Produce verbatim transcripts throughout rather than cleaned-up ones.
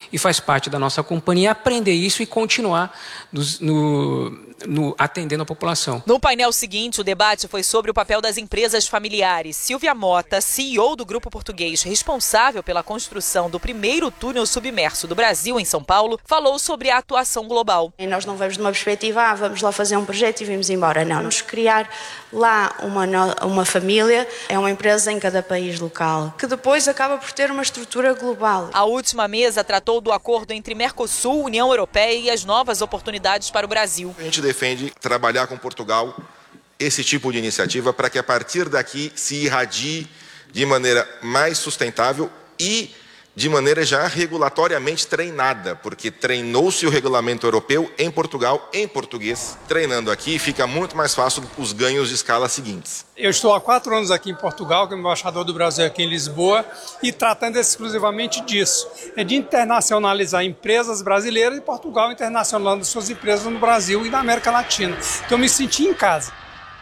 e faz parte da nossa companhia aprender isso e continuar nos, no, no, atendendo a população. No painel seguinte, o debate foi sobre o papel das empresas familiares. Silvia Mota, C E O do Grupo Português, responsável pela construção do primeiro túnel submerso do Brasil em São Paulo, falou sobre a atuação global. E nós não vemos de uma perspectiva, ah, vamos lá fazer um projeto e vimos embora. Não, vamos criar lá uma, uma família, é uma empresa em cada país local, que depois acaba por ter uma estrutura global. A última mesa tratou do acordo entre Mercosul, União Europeia e as novas oportunidades para o Brasil. A gente defende trabalhar com Portugal esse tipo de iniciativa para que a partir daqui se irradie de maneira mais sustentável e de maneira já regulatoriamente treinada, porque treinou-se o regulamento europeu em Portugal, em português. Treinando aqui fica muito mais fácil os ganhos de escala seguintes. Eu estou há quatro anos aqui em Portugal, como embaixador do Brasil aqui em Lisboa, e tratando exclusivamente disso, é de internacionalizar empresas brasileiras e Portugal internacionalizando suas empresas no Brasil e na América Latina. Então eu me senti em casa.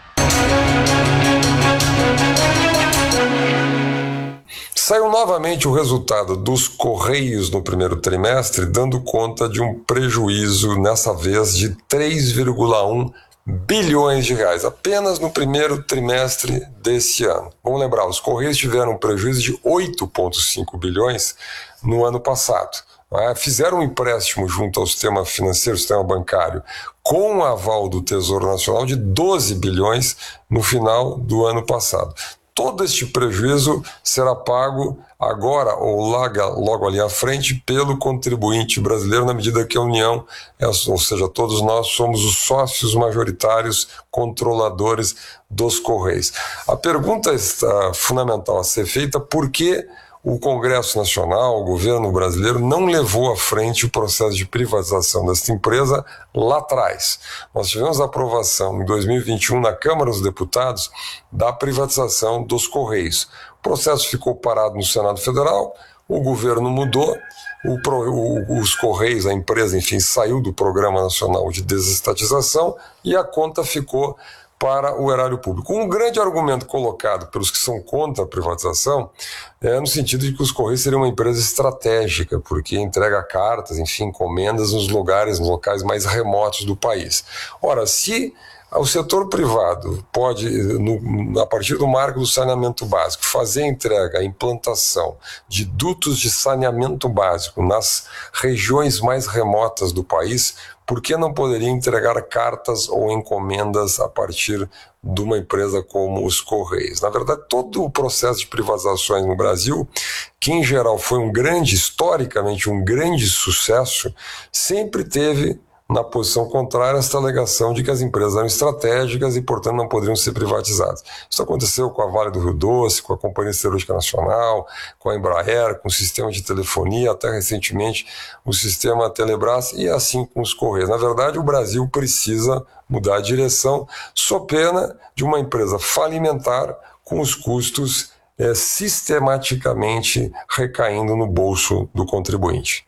Saiu novamente o resultado dos Correios no primeiro trimestre, dando conta de um prejuízo, nessa vez, de três vírgula um bilhões de reais, apenas no primeiro trimestre desse ano. Vamos lembrar, os Correios tiveram um prejuízo de oito vírgula cinco bilhões no ano passado. Fizeram um empréstimo junto ao sistema financeiro, sistema bancário, com o aval do Tesouro Nacional de doze bilhões no final do ano passado. Todo este prejuízo será pago agora ou logo ali à frente pelo contribuinte brasileiro, na medida que a União, ou seja, todos nós somos os sócios majoritários controladores dos Correios. A pergunta está fundamental a ser feita: por que o Congresso Nacional, o governo brasileiro, não levou à frente o processo de privatização desta empresa lá atrás? Nós tivemos a aprovação em dois mil e vinte e um na Câmara dos Deputados da privatização dos Correios. O processo ficou parado no Senado Federal, o governo mudou, o, o, os Correios, a empresa, enfim, saiu do Programa Nacional de Desestatização e a conta ficou para o erário público. Um grande argumento colocado pelos que são contra a privatização é no sentido de que os Correios seriam uma empresa estratégica, porque entrega cartas, enfim, encomendas nos lugares, nos locais mais remotos do país. Ora, se o setor privado pode, no, a partir do marco do saneamento básico, fazer a entrega, a implantação de dutos de saneamento básico nas regiões mais remotas do país, por que não poderia entregar cartas ou encomendas a partir de uma empresa como os Correios? Na verdade, todo o processo de privatizações no Brasil, que em geral foi um grande, historicamente um grande sucesso, sempre teve na posição contrária esta alegação de que as empresas eram estratégicas e, portanto, não poderiam ser privatizadas. Isso aconteceu com a Vale do Rio Doce, com a Companhia Siderúrgica Nacional, com a Embraer, com o sistema de telefonia, até recentemente o sistema Telebrás, e assim com os Correios. Na verdade, o Brasil precisa mudar a direção, sob pena de uma empresa falimentar com os custos é, sistematicamente recaindo no bolso do contribuinte.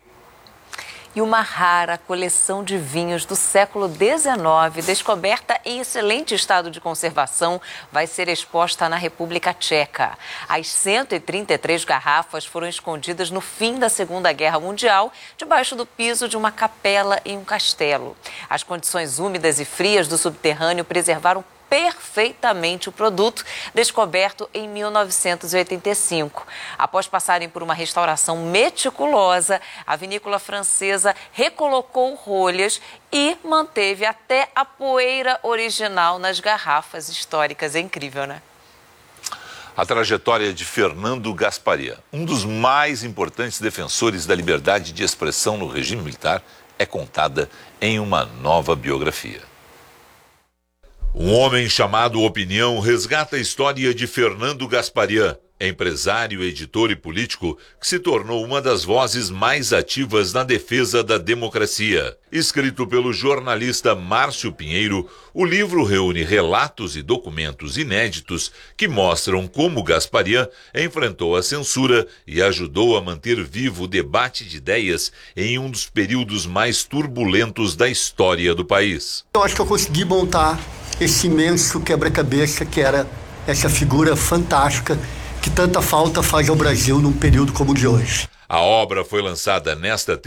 E uma rara coleção de vinhos do século dezenove, descoberta em excelente estado de conservação, vai ser exposta na República Tcheca. As cento e trinta e três garrafas foram escondidas no fim da Segunda Guerra Mundial, debaixo do piso de uma capela em um castelo. As condições úmidas e frias do subterrâneo preservaram perfeitamente o produto, descoberto em mil novecentos e oitenta e cinco. Após passarem por uma restauração meticulosa, a vinícola francesa recolocou rolhas e manteve até a poeira original nas garrafas históricas. É incrível, né? A trajetória de Fernando Gasparian, um dos mais importantes defensores da liberdade de expressão no regime militar, é contada em uma nova biografia. Um homem chamado Opinião resgata a história de Fernando Gasparian, empresário, editor e político que se tornou uma das vozes mais ativas na defesa da democracia. Escrito pelo jornalista Márcio Pinheiro, o livro reúne relatos e documentos inéditos que mostram como Gasparian enfrentou a censura e ajudou a manter vivo o debate de ideias em um dos períodos mais turbulentos da história do país. Eu acho que eu consegui montar esse imenso quebra-cabeça que era essa figura fantástica que tanta falta faz ao Brasil num período como o de hoje. A obra foi lançada nesta